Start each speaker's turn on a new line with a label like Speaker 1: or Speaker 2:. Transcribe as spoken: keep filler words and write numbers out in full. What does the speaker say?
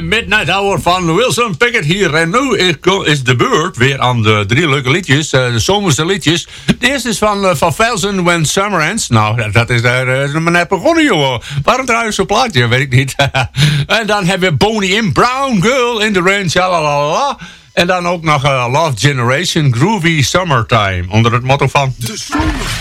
Speaker 1: Midnight Hour van Wilson Pickett hier. En nu is de beurt weer aan de drie leuke liedjes. Uh, de zomerse liedjes. De eerste is van, uh, van Velzen When Summer Ends. Nou, dat is daar uh, maar net begonnen, jongen. Waarom trouwens zo'n plaatje? Weet ik niet. En dan hebben we Boney M. Brown Girl in the Rain. Shalalala. En dan ook nog uh, Love Generation Groovy Summertime. Onder het motto van... De zomer.